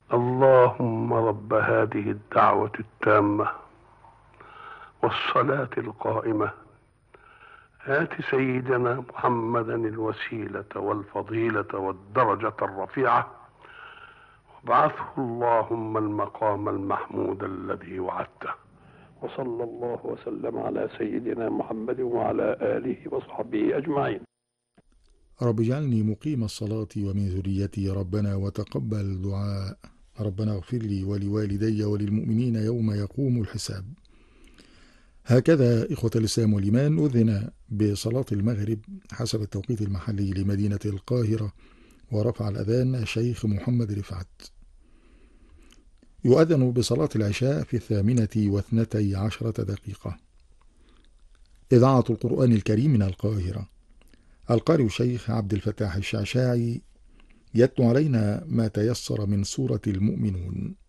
اللهم رب هذه الدعوة التامة والصلاة القائمة، آت سيدنا محمدا الوسيلة والفضيلة والدرجة الرفيعة، وابعثه اللهم المقام المحمود الذي وعدته. وصلى الله وسلم على سيدنا محمد وعلى آله وصحبه أجمعين. رب اجعلني مقيم الصلاة ومن ذريتي ربنا وتقبل دعاء. ربنا اغفر لي ولوالدي وللمؤمنين يوم يقوم الحساب. هكذا إخوة الإسلام والإيمان أذن بصلاة المغرب حسب التوقيت المحلي لمدينة القاهرة، ورفع الأذان الشيخ محمد رفعت. يؤذن بصلاة العشاء في 12:12. إذاعة القرآن الكريم من القاهرة. القارئ الشيخ عبد الفتاح الشعشاعي يتلو علينا ما تيسر من سورة المؤمنون.